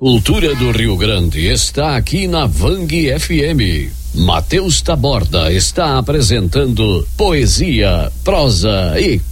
Cultura do Rio Grande está aqui na Vang FM. Matheus Taborda está apresentando poesia, prosa e